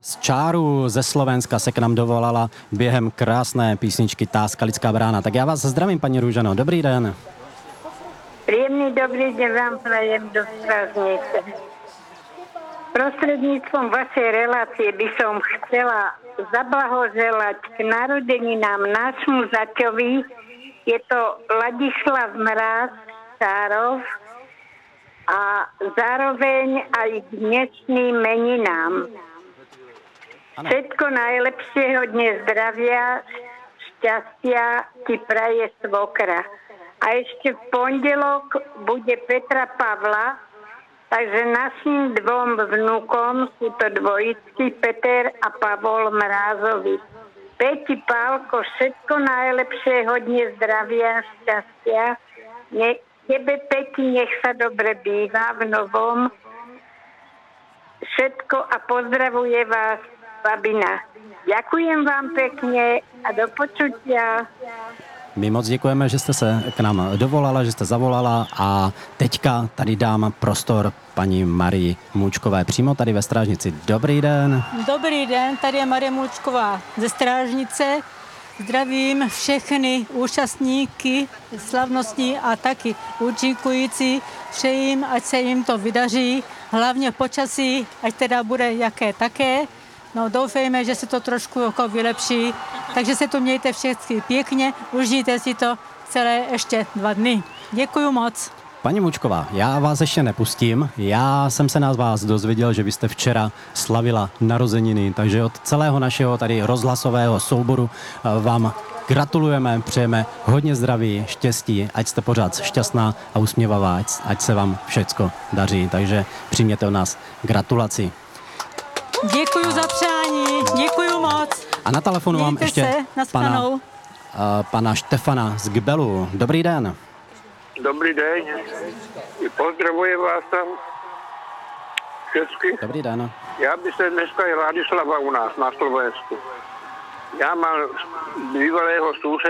Z Čáru ze Slovenska se k nám dovolala během krásné písničky Tá Skalická brána. Tak já vás zdravím, paní Rúžano. Dobrý den. Príjemný dobrý deň vám prajem do Strážnice. Prostredníctvom vašej relácie by som chcela zablahoželať k narodeninám nášmu zaťovi. Je to Ladislav Mráz Čárov a zároveň aj k dnešným meninám. Ano. Všetko najlepšieho, dnes zdravia, šťastia ti praje svokra. A ešte v pondelok bude Petra Pavla, takže našim dvom vnukom sú to dvojičky Peter a Pavol Mrázovi. Peti, Pálko, všetko najlepšieho, dnes zdravia, šťastia. Tebe, Peti, nech sa dobre býva v novom. Všetko a pozdravuje vás Babina. Ďakujem vám pekne a do počutia. My moc děkujeme, že jste se k nám dovolala, že jste zavolala a teďka tady dám prostor paní Marii Můčkové přímo tady ve Strážnici. Dobrý den. Dobrý den, tady je Marie Můčková ze Strážnice. Zdravím všechny účastníky slavností a taky účinkující. Přejím, ať se jim to vydaří, hlavně počasí, ať teda bude jaké také. No doufejme, že se to trošku jako vylepší, takže se tu mějte všichni pěkně, užijte si to celé ještě 2 dny. Děkuju moc. Paní Můčková, já vás ještě nepustím. Já jsem se na vás dozvěděl, že vy jste včera slavila narozeniny, takže od celého našeho tady rozhlasového souboru vám gratulujeme, přejeme hodně zdraví, štěstí, ať jste pořád šťastná a usměvavá, ať se vám všecko daří, takže přijměte od nás gratulaci. Děkuju za přání, děkuju moc. A na telefonu mám ještě pana Štefana z Gbelu. Dobrý den. Dobrý den. Pozdravuji vás tam všechny. Dobrý den. Já bych se dneska je Ladislava u nás na Slovensku. Já mám bývalého souseda